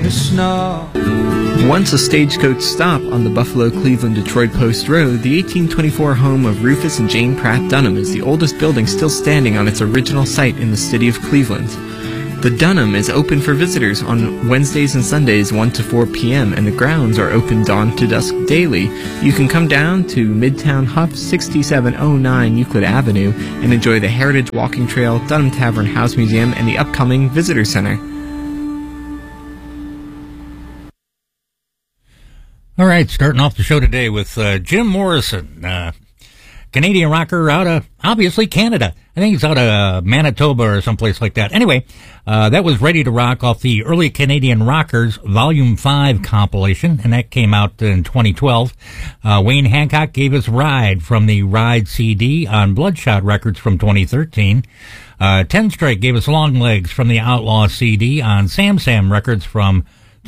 the snow. Once a stagecoach stop on the Buffalo, Cleveland, Detroit Post Road, the 1824 home of Rufus and Jane Pratt Dunham is the oldest building still standing on its original site in the city of Cleveland. The Dunham is open for visitors on Wednesdays and Sundays 1 to 4 p.m. and the grounds are open dawn to dusk daily. You can come down to Midtown Huff, 6709 Euclid Avenue, and enjoy the Heritage Walking Trail, Dunham Tavern House Museum, and the upcoming Visitor Center. All right, starting off the show today with Jim Morrison, Canadian rocker out of, obviously, Canada. I think he's out of Manitoba or someplace like that. Anyway, that was Ready to Rock off the Early Canadian Rockers Volume 5 compilation, and that came out in 2012. Wayne Hancock gave us Ride from the Ride CD on Bloodshot Records from 2013. Ten Strike gave us Long Legs from the Outlaw CD on Sam Sam Records from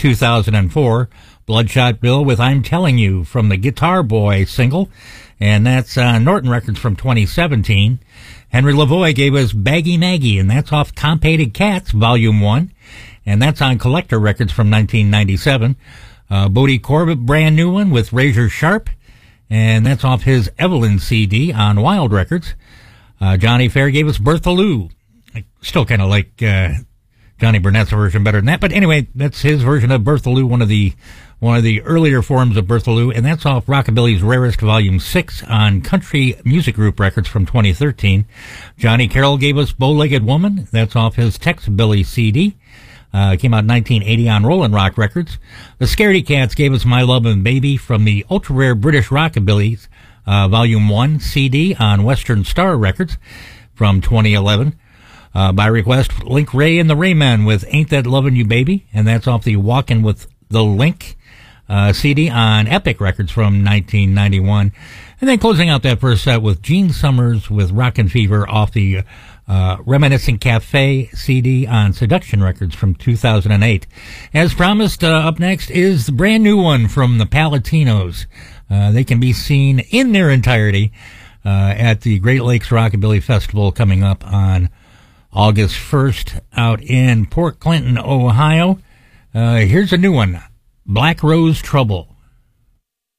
2004. Bloodshot Bill with I'm Telling You from the Guitar Boy single, and that's Norton Records from 2017. Henry Lavoie gave us Baggy Maggie, and that's off Compated Cats Volume 1, and that's on Collector Records from 1997. Bodie Corbett, brand new one with Razor Sharp, and that's off his Evelyn CD on Wild Records. Johnny Fair gave us Bertha Lou. I still kind of like Johnny Burnett's version better than that, but anyway, that's his version of Bertha Lou, one of the earlier forms of Bertha Lou, and that's off Rockabilly's Rarest Volume 6 on Country Music Group Records from 2013. Johnny Carroll gave us Bow-Legged Woman. That's off his Tex-Billy CD. Came out in 1980 on Rollin' Rock Records. The Scaredy Cats gave us My Lovin' Baby from the ultra-rare British Rockabilly's Volume 1 CD on Western Star Records from 2011. By request, Link Ray and the Raymen with Ain't That Lovin' You Baby, and that's off the Walkin' with the Link CD on Epic Records from 1991. And then closing out that first set with Gene Summers with Rockin' Fever off the Reminiscent Cafe CD on Seduction Records from 2008. As promised, up next is the brand new one from the Palatinos. They can be seen in their entirety at the Great Lakes Rockabilly Festival coming up on August 1st out in Port Clinton, Ohio. Here's a new one, Black Rose Trouble.